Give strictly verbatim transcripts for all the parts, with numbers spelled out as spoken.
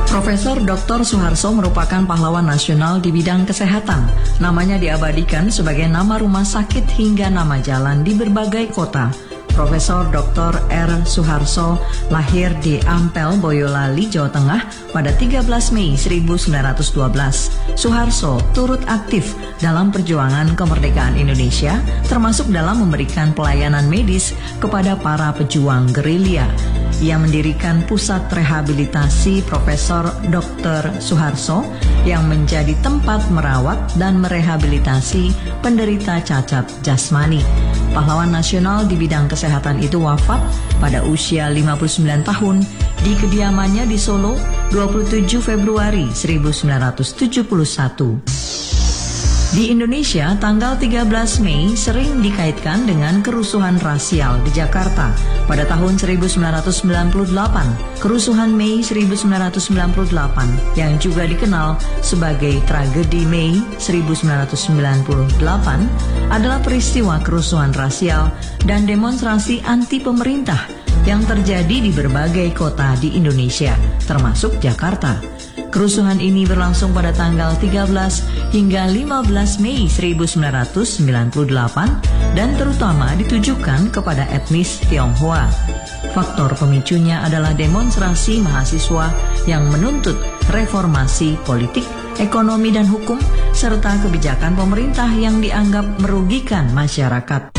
Profesor doktor Suharso merupakan pahlawan nasional di bidang kesehatan. Namanya diabadikan sebagai nama rumah sakit hingga nama jalan di berbagai kota. Profesor doktor R. Suharso lahir di Ampel, Boyolali, Jawa Tengah pada tiga belas Mei seribu sembilan ratus dua belas. Suharso turut aktif dalam perjuangan kemerdekaan Indonesia, termasuk dalam memberikan pelayanan medis kepada para pejuang gerilya. Ia mendirikan pusat rehabilitasi Profesor doktor Suharso yang menjadi tempat merawat dan merehabilitasi penderita cacat jasmani. Pahlawan nasional di bidang kesehatan itu wafat pada usia lima puluh sembilan tahun di kediamannya di Solo dua puluh tujuh Februari seribu sembilan ratus tujuh puluh satu. Di Indonesia, tanggal tiga belas Mei sering dikaitkan dengan kerusuhan rasial di Jakarta pada tahun seribu sembilan ratus sembilan puluh delapan. Kerusuhan Mei seribu sembilan ratus sembilan puluh delapan yang juga dikenal sebagai tragedi Mei seribu sembilan ratus sembilan puluh delapan adalah peristiwa kerusuhan rasial dan demonstrasi anti pemerintah yang terjadi di berbagai kota di Indonesia, termasuk Jakarta. Kerusuhan ini berlangsung pada tanggal tiga belas hingga lima belas Mei seribu sembilan ratus sembilan puluh delapan dan terutama ditujukan kepada etnis Tionghoa. Faktor pemicunya adalah demonstrasi mahasiswa yang menuntut reformasi politik, ekonomi dan hukum, serta kebijakan pemerintah yang dianggap merugikan masyarakat.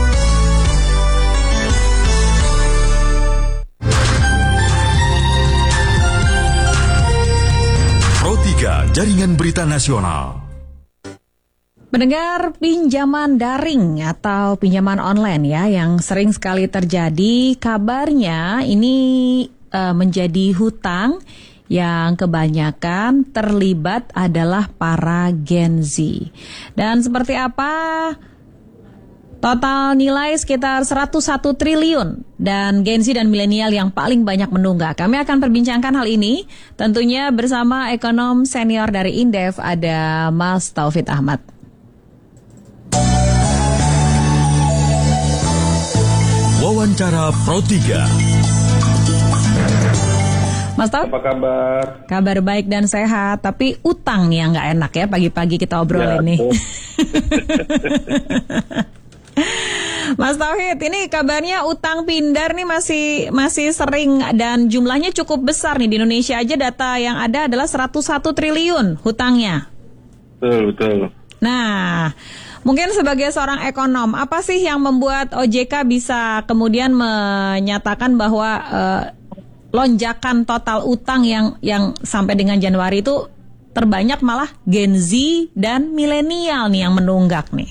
Jaringan Berita Nasional. Mendengar pinjaman daring atau pinjaman online ya yang sering sekali terjadi, kabarnya ini uh, menjadi hutang yang kebanyakan terlibat adalah para Gen Z. Dan seperti apa? Total nilai sekitar seratus satu triliun dan Gen Z dan milenial yang paling banyak menunggak. Kami akan perbincangkan hal ini tentunya bersama ekonom senior dari Indef, ada Mas Taufik Ahmad. Wawancara Pro tiga. Mas Taufik, apa kabar? Kabar baik dan sehat, tapi utang nih yang nggak enak ya pagi-pagi kita obrolin ya, nih. Mas Tauhid, ini kabarnya utang pindar nih masih masih sering dan jumlahnya cukup besar nih di Indonesia aja, data yang ada adalah seratus satu triliun hutangnya. Betul, betul. Nah, mungkin sebagai seorang ekonom, apa sih yang membuat O J K bisa kemudian menyatakan bahwa uh, lonjakan total utang yang yang sampai dengan Januari itu terbanyak malah Gen Z dan milenial nih yang menunggak nih?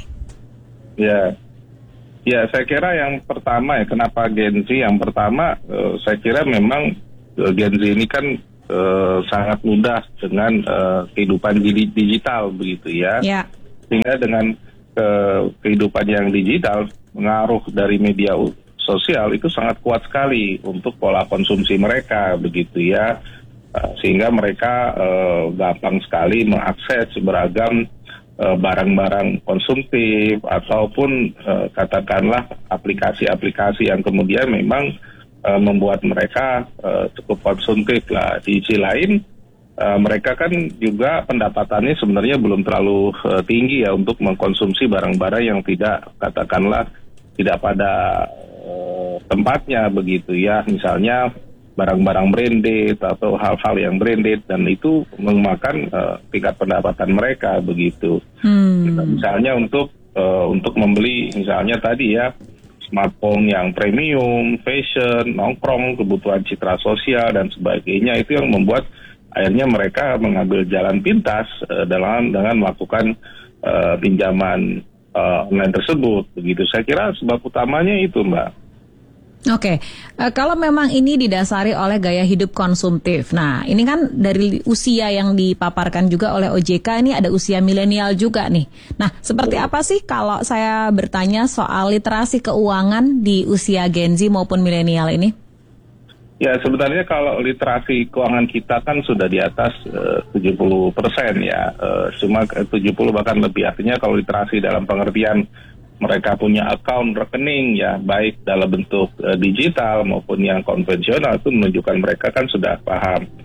Ya. Ya, saya kira yang pertama ya, kenapa Gen Z? Yang pertama, uh, saya kira memang uh, Gen Z ini kan uh, sangat mudah dengan uh, kehidupan digital begitu ya. Ya. Sehingga dengan uh, kehidupan yang digital, pengaruh dari media sosial itu sangat kuat sekali untuk pola konsumsi mereka begitu ya. Uh, sehingga mereka uh, gampang sekali mengakses beragam barang-barang konsumtif ataupun uh, katakanlah aplikasi-aplikasi yang kemudian memang uh, membuat mereka uh, cukup konsumtif lah. Di sisi lain uh, mereka kan juga pendapatannya sebenarnya belum terlalu uh, tinggi ya untuk mengkonsumsi barang-barang yang tidak katakanlah tidak pada uh, tempatnya begitu ya, misalnya barang-barang branded atau hal-hal yang branded, dan itu memakan uh, tingkat pendapatan mereka begitu. Hmm. Misalnya untuk uh, untuk membeli misalnya tadi ya smartphone yang premium, fashion, nongkrong, kebutuhan citra sosial dan sebagainya, itu yang membuat akhirnya mereka mengambil jalan pintas uh, dalam dengan melakukan uh, pinjaman uh, online tersebut begitu. Saya kira sebab utamanya itu, Mbak. Oke, okay. uh, kalau memang ini didasari oleh gaya hidup konsumtif, nah ini kan dari usia yang dipaparkan juga oleh O J K, ini ada usia milenial juga nih. Nah, seperti apa sih kalau saya bertanya soal literasi keuangan di usia Gen Z maupun milenial ini? Ya, sebenarnya kalau literasi keuangan kita kan sudah di atas uh, tujuh puluh persen ya, uh, cuma tujuh puluh bahkan lebih, artinya kalau literasi dalam pengertian mereka punya account rekening ya, baik dalam bentuk uh, digital maupun yang konvensional, itu menunjukkan mereka kan sudah paham.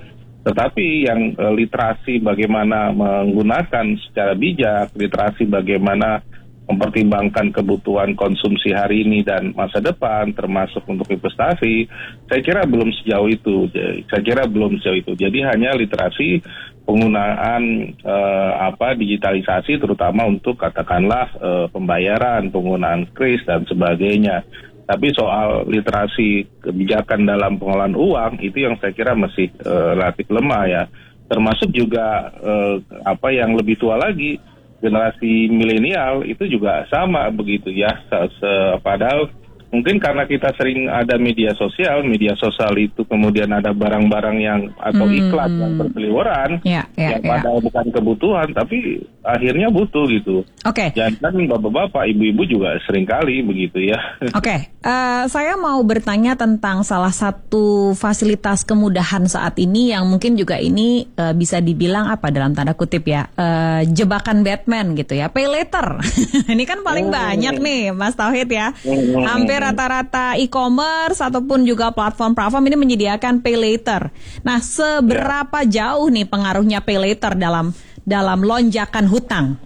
Tetapi yang uh, literasi bagaimana menggunakan secara bijak, literasi bagaimana mempertimbangkan kebutuhan konsumsi hari ini dan masa depan, termasuk untuk investasi, saya kira belum sejauh itu. Saya kira belum sejauh itu. Jadi hanya literasi penggunaan eh, apa digitalisasi, terutama untuk katakanlah eh, pembayaran, penggunaan kris dan sebagainya. Tapi soal literasi kebijakan dalam pengelolaan uang itu yang saya kira masih eh, relatif lemah ya. Termasuk juga eh, apa yang lebih tua lagi, generasi milenial itu juga sama begitu ya. Padahal mungkin karena kita sering ada media sosial, media sosial itu kemudian ada barang-barang yang atau iklan hmm. yang berseliweran, ya, ya, yang padahal ya. bukan kebutuhan, tapi akhirnya butuh gitu. Oke. Okay. Dan bapak-bapak, ibu-ibu juga sering kali begitu ya. Oke, okay. uh, saya mau bertanya tentang salah satu fasilitas kemudahan saat ini yang mungkin juga ini uh, bisa dibilang apa dalam tanda kutip ya, uh, jebakan Batman gitu ya, pay later. Ini kan paling oh. banyak nih, Mas Tauhid ya. Oh. Hampir rata-rata e-commerce ataupun juga platform-platform ini menyediakan pay later. Nah, seberapa ya. jauh nih pengaruhnya pay later dalam dalam lonjakan hutang?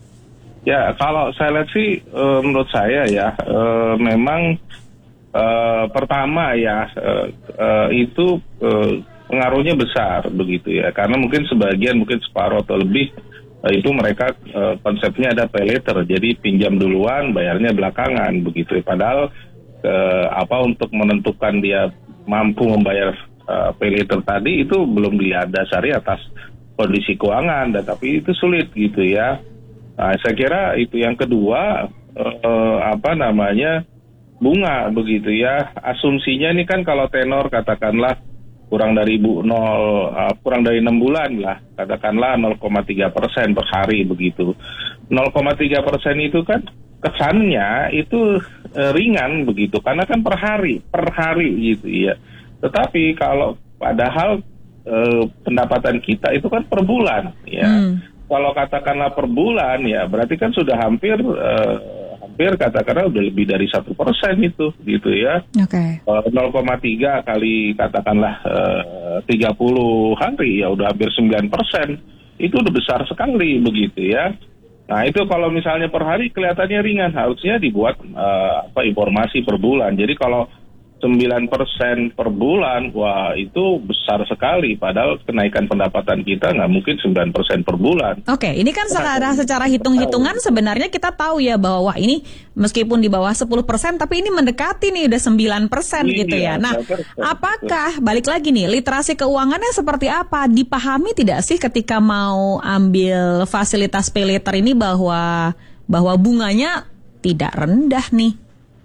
Ya, kalau saya lihat sih e, menurut saya ya e, memang e, pertama ya e, e, itu e, pengaruhnya besar begitu ya, karena mungkin sebagian mungkin separuh atau lebih e, itu mereka e, konsepnya ada pay later, jadi pinjam duluan bayarnya belakangan begitu. Padahal e, apa untuk menentukan dia mampu membayar e, pay later tadi itu belum didasari atas kondisi keuangan, dan tapi itu sulit gitu ya. Nah, saya kira itu yang kedua eh, apa namanya bunga begitu ya. Asumsinya ini kan kalau tenor katakanlah kurang dari bu, nol, uh, kurang dari enam bulan lah, katakanlah nol koma tiga persen per hari begitu. nol koma tiga persen itu kan kesannya itu uh, ringan begitu, karena kan per hari, per hari gitu ya. Tetapi kalau padahal uh, pendapatan kita itu kan per bulan ya. Hmm. Kalau katakanlah per bulan ya berarti kan sudah hampir uh, hampir katakanlah udah lebih dari satu persen itu gitu ya. Oke. Okay. Uh, nol koma tiga kali katakanlah uh, tiga puluh hari ya udah hampir sembilan persen. Itu udah besar sekali begitu ya. Nah itu kalau misalnya per hari kelihatannya ringan, harusnya dibuat uh, apa informasi per bulan. Jadi kalau sembilan persen per bulan, wah itu besar sekali. Padahal kenaikan pendapatan kita nggak mungkin sembilan persen per bulan. Oke, ini kan secara, secara hitung-hitungan sebenarnya kita tahu ya bahwa wah ini meskipun di bawah sepuluh persen, tapi ini mendekati nih udah sembilan persen iya, gitu ya. Nah, apakah, balik lagi nih, literasi keuangannya seperti apa? Dipahami tidak sih ketika mau ambil fasilitas pay later ini bahwa, bahwa bunganya tidak rendah nih?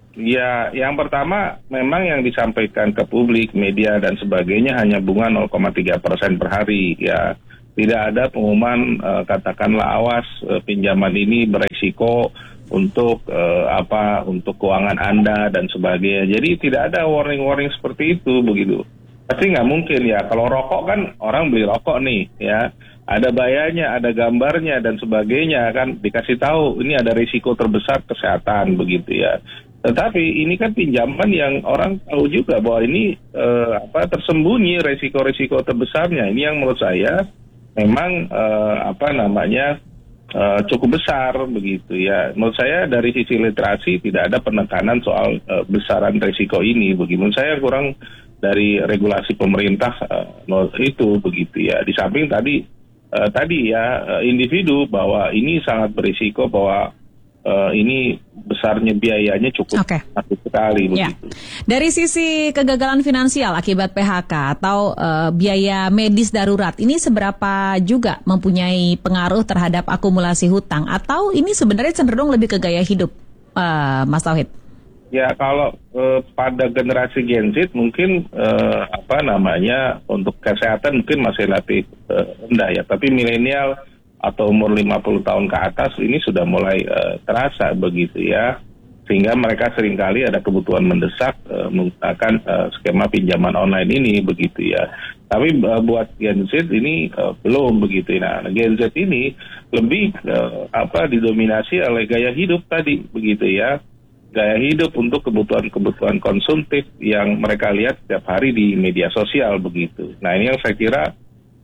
Ya, yang pertama memang yang disampaikan ke publik, media dan sebagainya hanya bunga nol koma tiga persen per hari ya. Tidak ada pengumuman uh, katakanlah awas uh, pinjaman ini beresiko untuk uh, apa untuk keuangan Anda dan sebagainya. Jadi tidak ada warning-warning seperti itu begitu. Pasti nggak mungkin ya. Kalau rokok kan orang beli rokok nih ya. Ada bayarnya, ada gambarnya dan sebagainya kan, dikasih tahu ini ada risiko terbesar kesehatan begitu ya. Tetapi ini kan pinjaman yang orang tahu juga bahwa ini eh, apa tersembunyi risiko-risiko terbesarnya. Ini yang menurut saya memang eh, apa namanya eh, cukup besar begitu ya. Menurut saya dari sisi literasi tidak ada penekanan soal eh, besaran risiko ini. Begitu menurut saya kurang dari regulasi pemerintah eh, itu begitu ya. Di samping tadi eh, tadi ya individu bahwa ini sangat berisiko bahwa Uh, ini besarnya biayanya cukup okay. sekali begitu. Ya. Dari sisi kegagalan finansial akibat P H K atau uh, biaya medis darurat, ini seberapa juga mempunyai pengaruh terhadap akumulasi hutang, atau ini sebenarnya cenderung lebih ke gaya hidup, uh, Mas Tauhid? Ya kalau uh, pada generasi Gen Z mungkin uh, apa namanya untuk kesehatan mungkin masih relatif uh, rendah ya, tapi milenial atau umur lima puluh tahun ke atas ini sudah mulai uh, terasa begitu ya, sehingga mereka seringkali ada kebutuhan mendesak uh, menggunakan uh, skema pinjaman online ini begitu ya. Tapi uh, buat Gen Z ini uh, belum begitu. Nah, Gen Z ini lebih uh, apa didominasi oleh gaya hidup tadi begitu ya, gaya hidup untuk kebutuhan-kebutuhan konsumtif yang mereka lihat setiap hari di media sosial begitu. Nah ini yang saya kira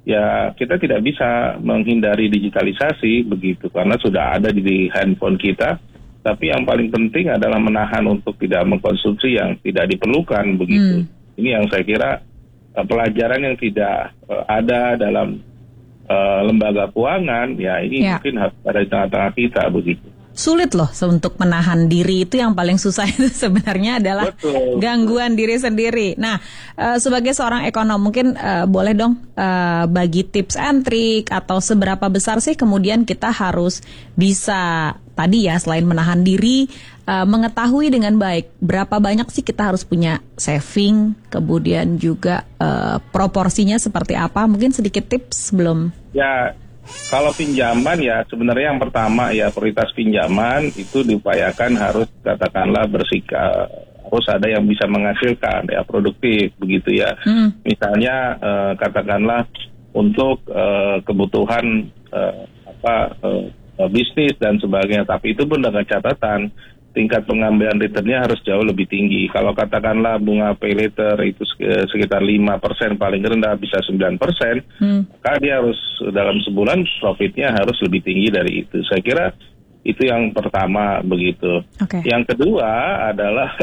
ya kita tidak bisa menghindari digitalisasi begitu, karena sudah ada di handphone kita. Tapi yang paling penting adalah menahan untuk tidak mengkonsumsi yang tidak diperlukan begitu. Hmm. Ini yang saya kira uh, pelajaran yang tidak uh, ada dalam uh, lembaga keuangan, ya ini ya. Mungkin harus ada di tengah-tengah kita begitu. Sulit loh untuk menahan diri, itu yang paling susah itu sebenarnya adalah Betul. gangguan diri sendiri. Nah, uh, sebagai seorang ekonom mungkin uh, boleh dong uh, bagi tips and trik atau seberapa besar sih kemudian kita harus bisa tadi ya selain menahan diri, uh, mengetahui dengan baik berapa banyak sih kita harus punya saving, kemudian juga uh, proporsinya seperti apa, mungkin sedikit tips sebelum. Ya. Kalau pinjaman ya sebenarnya yang pertama ya prioritas pinjaman itu diupayakan harus katakanlah bersikap, harus ada yang bisa menghasilkan ya produktif begitu ya. Hmm. Misalnya eh, katakanlah untuk eh, kebutuhan eh, apa eh, bisnis dan sebagainya, tapi itu pun dengan catatan tingkat pengambilan returnnya harus jauh lebih tinggi. Kalau katakanlah bunga pay later itu sekitar lima persen paling rendah bisa sembilan persen, hmm. maka dia harus dalam sebulan profitnya harus lebih tinggi dari itu. Saya kira itu yang pertama begitu. Okay. Yang kedua adalah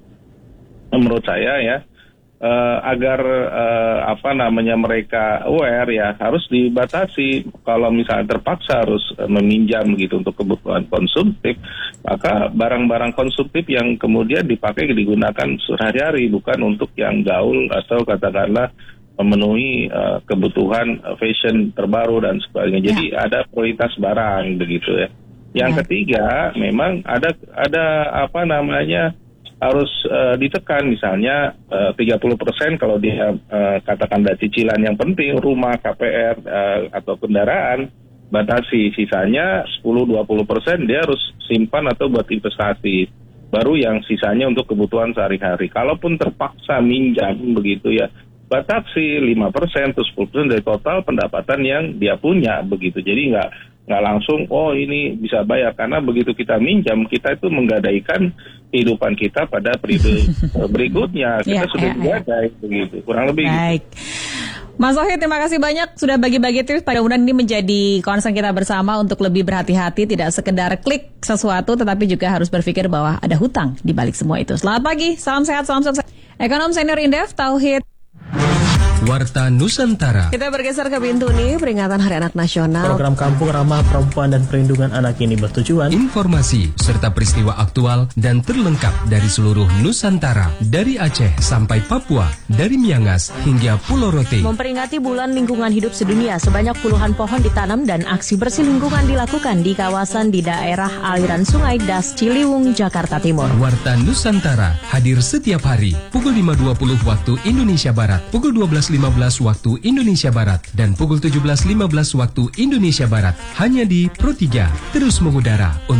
menurut saya ya uh, agar uh, apa namanya mereka aware ya harus dibatasi. Kalau misalnya terpaksa harus uh, meminjam gitu untuk kebutuhan konsumtif, maka barang-barang konsumtif yang kemudian dipakai digunakan sehari-hari, bukan untuk yang gaul atau katakanlah memenuhi uh, kebutuhan uh, fashion terbaru dan sebagainya. Jadi ya. Ada prioritas barang begitu ya. Yang ya. Ketiga, memang ada ada apa namanya harus uh, ditekan misalnya uh, tiga puluh persen kalau dia uh, katakan ada cicilan yang penting, rumah, K P R uh, atau kendaraan, batasi. Sisanya sepuluh sampai dua puluh persen dia harus simpan atau buat investasi. Baru yang sisanya untuk kebutuhan sehari-hari. Kalaupun terpaksa minjam begitu ya, batasi lima persen atau sepuluh persen dari total pendapatan yang dia punya begitu. Jadi nggak nggak langsung oh ini bisa bayar, karena begitu kita minjam kita itu menggadaikan kehidupan kita pada periode berikutnya kita ya, sudah digadai ya, ya. Begitu kurang lebih. Baik. Gitu. Mas Wahid, terima kasih banyak sudah bagi-bagi tips. Mudah-mudahan ini menjadi concern kita bersama untuk lebih berhati-hati, tidak sekedar klik sesuatu, tetapi juga harus berpikir bahwa ada hutang di balik semua itu. Selamat pagi, salam sehat, salam sukses. Ekonom senior Indef, Tauhid. Warta Nusantara. Kita bergeser ke pintu nih, peringatan Hari Anak Nasional. Program Kampung Ramah Perempuan dan Perlindungan Anak ini bertujuan informasi serta peristiwa aktual dan terlengkap dari seluruh Nusantara, dari Aceh sampai Papua, dari Miangas hingga Pulau Rote. Memperingati Bulan Lingkungan Hidup Sedunia, sebanyak puluhan pohon ditanam dan aksi bersih lingkungan dilakukan di kawasan di daerah aliran Sungai Das Ciliwung, Jakarta Timur. Warta Nusantara hadir setiap hari pukul lima dua puluh waktu Indonesia Barat, pukul dua belas lima belas waktu Indonesia Barat, dan pukul tujuh belas lima belas waktu Indonesia Barat, hanya di Pro tiga, terus mengudara.